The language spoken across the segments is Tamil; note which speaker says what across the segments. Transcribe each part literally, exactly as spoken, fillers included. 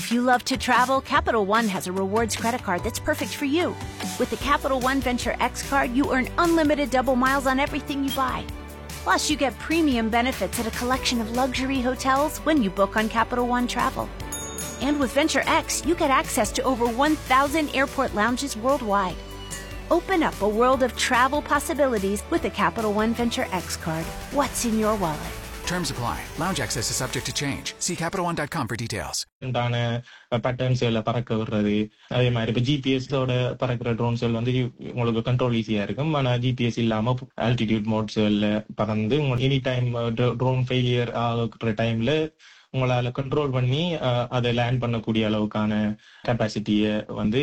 Speaker 1: If you love to travel, Capital One has a rewards credit card that's perfect for you. With the Capital One Venture X card, you earn unlimited double miles on everything you buy. Plus, you get premium benefits at a collection of luxury hotels when you book on Capital One Travel. And with Venture X, you get access to over one thousand airport lounges worldwide. Open up a world of travel possibilities with the Capital One Venture X card. What's in your wallet?
Speaker 2: Terms apply. Lounge access is subject to change. See capital one dot com for details.
Speaker 3: உண்டான பேட்டர்ன்ஸ்ல பறக்க விடுறது, அதே மாதிரி இப்போ ஜிபிஎஸோட பறக்கிற ட்ரோன்ஸ்கள் வந்து உங்களுக்கு கண்ட்ரோல் ஈஸியா இருக்கும். ஆனால் ஜிபிஎஸ் இல்லாம ஆல்டிடியூட் மோட்ஸ்ல பறந்து எனி டைம் ட்ரோன் ஃபெயிலியர் ஆகிற டைம்ல உங்களால கண்ட்ரோல் பண்ணி அதை லேண்ட் பண்ணக்கூடிய அளவுக்கான கெப்பாசிட்டியை வந்து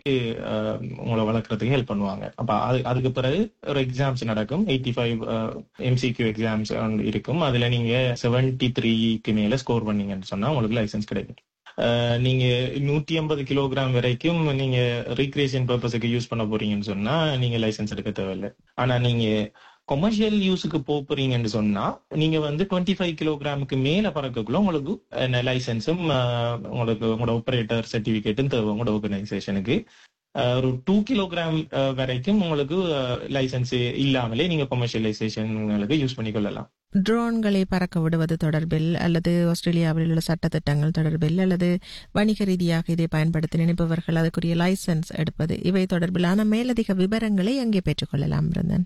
Speaker 3: உங்களை வளர்க்கறதுக்கு ஹெல்ப் பண்ணுவாங்க. அப்ப அது அதுக்கு பிறகு ஒரு எக்ஸாம்ஸ் நடக்கும். எயிட்டி ஃபைவ் எம்சிக்யூ எக்ஸாம்ஸ் இருக்கும். அதுல நீங்க செவன்டி த்ரீக்கு மேல ஸ்கோர் பண்ணீங்கன்னு சொன்னா உங்களுக்கு லைசன்ஸ் கிடைக்கும். நீங்க நூத்தி ஐம்பது கிலோகிராம் வரைக்கும் நீங்க ரீக்ரியேஷன் பர்பஸுக்கு யூஸ் பண்ண போறீங்கன்னு சொன்னா நீங்க லைசன்ஸ் எடுக்க தேவையில்லை. ஆனா நீங்க கொமர்ஷியல் யூஸுக்கு போறீங்கன்னு சொன்னா நீங்க வந்து டுவெண்ட்டி ஃபைவ் கிலோகிராமுக்கு மேல பறக்கக்குள்ள உங்களுக்கு லைசன்ஸும் உங்களுக்கு உங்களோட ஆபரேட்டர் சர்டிபிகேட்டும் தேவை. உங்களோட ஆர்கனைசேஷனுக்கு ஒரு டூ கிலோகிராம் வரைக்கும் உங்களுக்கு லைசன்ஸ் இல்லாமலே நீங்க கொமர்ஷியலைசேஷன்களுக்கு யூஸ் பண்ணிக்கொள்ளலாம்.
Speaker 4: ட்ரோன்களை பறக்க விடுவது தொடர்பில் அல்லது ஆஸ்திரேலியாவில் உள்ள சட்டத்திட்டங்கள் தொடர்பில் அல்லது வணிக ரீதியாக இதை பயன்படுத்த நினைப்பவர்கள் அதுக்குரிய லைசன்ஸ் எடுப்பது இவை தொடர்பிலான மேலதிக விவரங்களை அங்கே பெற்றுக்கொள்ளலாம். பிரதன்,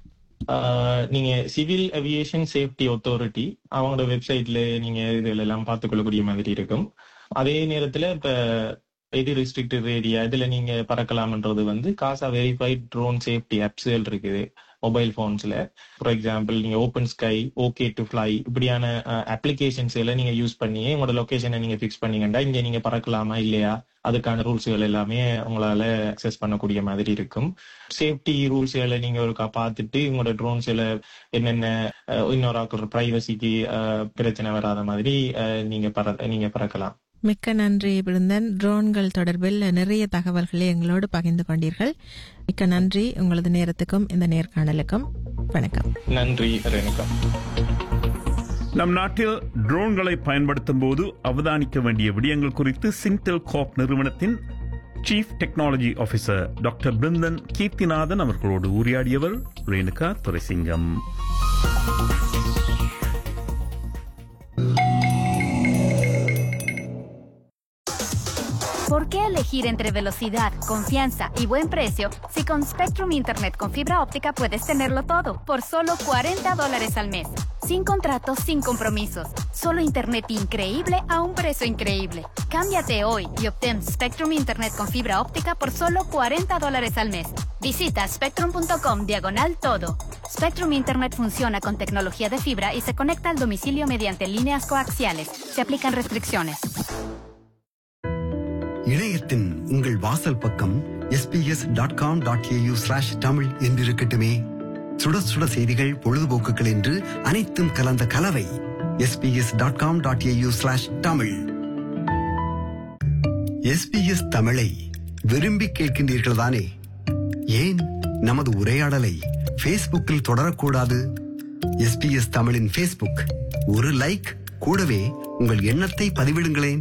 Speaker 3: நீங்க சிவில் ஏவியேஷன் சேஃப்டி அத்தாரிட்டி அவங்களோட வெப்சைட்ல நீங்க இதுல எல்லாம் பார்த்துக்கொள்ளக்கூடிய மாதிரி இருக்கும். அதே நேரத்துல இப்ப எது ரெஸ்ட்ரிக்டட் ஏரியா இதுல நீங்க பறக்கலாம்ன்றது வந்து காசா வெரிஃபைட் ட்ரோன் சேஃப்டி ஆப்ஸ்கள் இருக்குது மொபைல் போன்ஸ்ல. ஃபார் எக்ஸாம்பிள் நீங்க open sky, okay to fly இப்படியான அப்ளிகேஷன்ஸ் எல்லாம் நீங்க யூஸ் பண்ணி உங்களோட லொகேஷனை நீங்க பிக்ஸ் பண்ணீங்கன்னா இங்க நீங்க பறக்கலாமா இல்லையா அதுக்கான ரூல்ஸ்கள் எல்லாமே உங்களால அக்சஸ் பண்ணக்கூடிய மாதிரி இருக்கும். சேஃப்டி ரூல்ஸ்களை நீங்க ஒரு பார்த்துட்டு உங்களோட ட்ரோன்ஸ்ல என்னென்ன இன்னொரு ஆக்களோட பிரைவசிக்கு பிரச்சனை வராத மாதிரி நீங்க பற நீங்க பறக்கலாம்.
Speaker 4: மிக்க நன்றி பிருந்தன். ட்ரோன்கள் தொடர்பில் நிறைய தகவல்களை எங்களோடு பகிர்ந்து கொண்டீர்கள். மிக்க நன்றி உங்களது நேரத்துக்கும் இந்த நேர்காணலுக்கும். வணக்கம்.
Speaker 3: நன்றி ரேணுகா.
Speaker 5: நம் நாட்டில் ட்ரோன்களை பயன்படுத்தும் போது அவதானிக்க வேண்டிய விடயங்கள் குறித்து சின்டெல் கார்ப் நிறுவனத்தின் chief technology officer doctor Brinthan கீர்த்திநாதன் அவர்களோடு உரையாடியவர் Renuka Thuraisingam.
Speaker 6: ¿Por qué elegir entre velocidad, confianza y buen precio si con Spectrum Internet con fibra óptica puedes tenerlo todo por solo cuarenta dólares al mes? Sin contratos, sin compromisos. Solo Internet increíble a un precio increíble. Cámbiate hoy y obtén Spectrum Internet con fibra óptica por solo cuarenta dólares al mes. Visita spectrum punto com diagonal todo. Spectrum Internet funciona con tecnología de fibra y se conecta al domicilio mediante líneas coaxiales. Se aplican restricciones.
Speaker 7: இணையத்தின் உங்கள் வாசல் பக்கம் SBS dot com dot AU slash Tamil என்றிருக்கட்டுமே. சுட சுட செய்திகள், பொழுதுபோக்குகள் என்று அனைத்தும் கலந்த கலவை SBS dot com dot AU slash Tamil. SBS தமிழை விரும்பி கேட்கின்றீர்கள் தானே? ஏன் நமது உரையாடலை பேஸ்புக்கில் தொடரக்கூடாது? எஸ்பிஎஸ் தமிழின் பேஸ்புக் ஒரு லைக், கூடவே உங்கள் எண்ணத்தை பதிவிடுங்களேன்.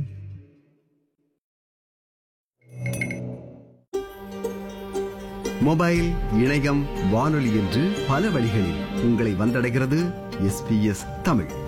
Speaker 7: மொபைல், இணையம், வானொலி என்று பல வழிகளில் உங்களை வந்தடைகிறது எஸ்பிஎஸ் தமிழ்.